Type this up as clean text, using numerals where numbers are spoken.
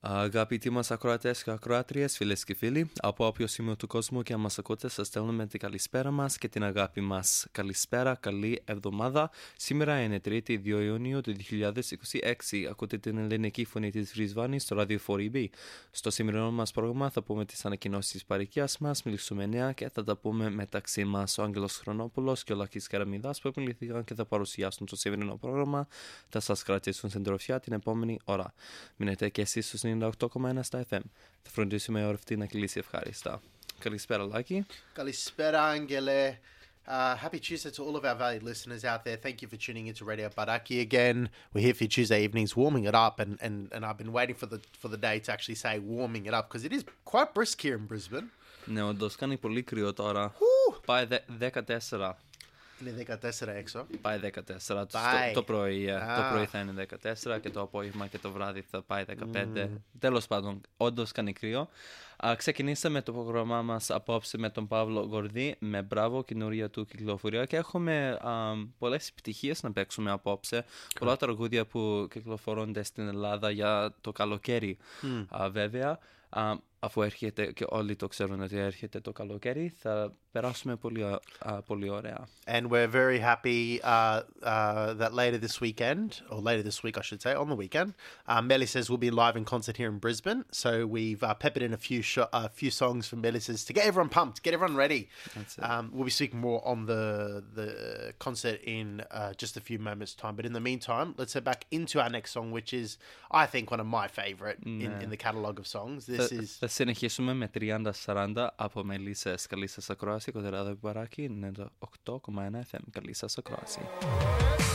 Αγαπητοί μας ακροατές και ακροάτριες, φίλες και φίλοι, από όποιο σημείο του κόσμου και αν μας ακούτε, σας στέλνουμε την καλησπέρα μας και την αγάπη μας. Καλησπέρα, καλή εβδομάδα. Σήμερα είναι Τρίτη, 2 Ιουνίου του 2026. Ακούτε την ελληνική φωνή της Βρισβάνης στο ράδιο 4EB. Στο σημερινό μας πρόγραμμα θα πούμε τις ανακοινώσεις της παροικίας μας, μιλήσουμε νέα και θα τα πούμε μεταξύ μας. Ο Άγγελος Χρονόπουλος και ο Λάκης Καραμιδάς που επιληθήκαν και θα παρουσιάσουν το σημερινό πρόγραμμα θα σας κρατήσουν στην τροφιά την επόμενη ώρα. Μείνετε και εσείς στους 98,1 στα FM. Θα φροντίσουμε η ώρα αυτή να κυλήσει ευχάριστα. Καλησπέρα, Λάκη. Καλησπέρα, Angele. Happy Tuesday to all of our valued listeners out there. Thank you for tuning into Radio Baraki again. We're here for your Tuesday evenings, warming it up, and I've been waiting for the day to actually say warming it up because it is quite brisk here in Brisbane. Ναι, όντως κάνει πολύ κρύο τώρα. Πάει 14. Είναι 14 έξω. Πάει 14. Το πρωί θα είναι 14 και το απόγευμα και το βράδυ θα πάει 15. Τέλος πάντων, όντως κάνει κρύο. Ξεκινήσαμε το πρόγραμμά μας απόψε με τον Παύλο Γορδί, με Μπράβο, καινούρια του κυκλοφορία και έχουμε πολλές επιτυχίες να παίξουμε απόψε. Πολλά τραγούδια που κυκλοφορούνται στην Ελλάδα για το καλοκαίρι, βέβαια. Αφού έρχεται και όλοι το ξέρουν ότι έρχεται το καλοκαίρι, θα περάσουμε πολύ ωραία. And we're very happy that later this weekend, or later this week I should say, on the weekend, Melissa's will be live in concert here in Brisbane. So we've peppered in a few songs from Melissa's to get everyone pumped, get everyone ready. We'll be speaking more on the concert in just a few moments' time. But in the meantime, let's head back into our next song, which is, I think, one of my favourite in the catalogue of songs. Θα συνεχίσουμε με 30-40 από Μελισσές. Καλή σας ακρόαση, κοντά ράδιο Παράκη, 98,1 FM. Καλή σας ακρόαση.